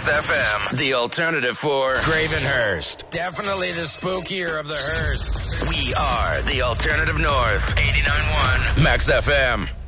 Max FM, the alternative for Gravenhurst. Definitely the spookier of the Hursts. We are the Alternative North, 89.1 Max FM.